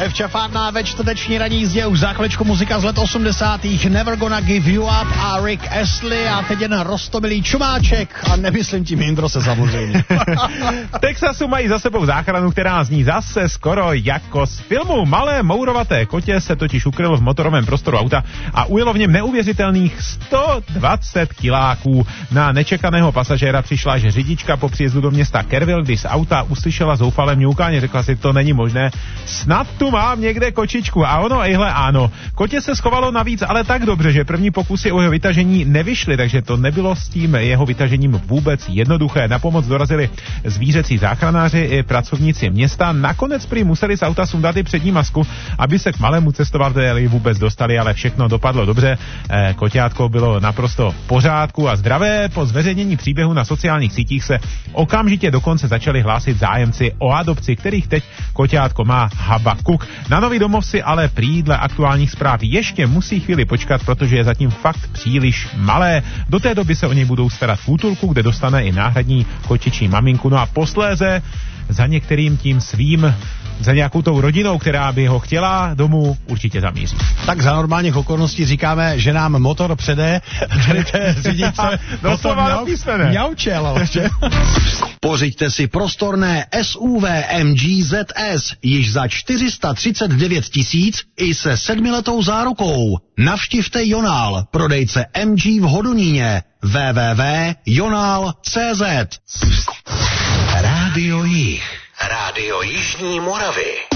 Šéf Čafárna ve čtvrteční ranní jízdě už za chviličku muzika z let 80. Never Gonna Give You Up a Rick Astley a teď jen roztomilý čumáček a nemyslím tím Jindrose samozřejmě. Texasu mají za sebou záchranu, která zní zase skoro jako z filmu. Malé mourovaté kotě se totiž ukryl v motorovém prostoru auta a ujelo v něm neuvěřitelných 120 kiláků. Na nečekaného pasažéra přišla až řidička po příjezdu do města Kerrville, když z auta uslyšela zoufalé mňoukání, řekla si, to není možné, snad tu mám někde kočičku. A ono, ejhle, ano. Kotě se schovalo navíc, ale tak dobře, že první pokusy o jeho vytažení nevyšly, takže to nebylo s tím jeho vytažením vůbec jednoduché. Na pomoc dorazili zvířecí záchranáři i pracovníci města. Nakonec prý museli z auta sundat i přední masku, aby se k malému cestovateli vůbec dostali, ale všechno dopadlo dobře. Koťátko bylo naprosto v pořádku a zdravé. Po zveřejnění příběhu na sociálních sítích se okamžitě dokonce začali hlásit zájemci o adopci, kterých teď koťátko má Habakuk. Na nový domov si ale prý dle aktuálních zpráv ještě musí chvíli počkat, protože je zatím fakt příliš malé. Do té doby se o něj budou starat v útulku, kde dostane i náhradní kočičí maminku. No a posléze za některým tím svým, za nějakou tou rodinou, která by ho chtěla domů, určitě zamíří. Tak za normálních okolností říkáme, že nám motor předé, tady té řidičce doslova mňaučel. Pořiďte si prostorné SUV MG ZS již za 439 000 i se 7letou zárukou. Navštivte Jonál, prodejce MG v Hodoníně. www.jonál.cz. Rádio Jih. Rádio Jižní Moravy.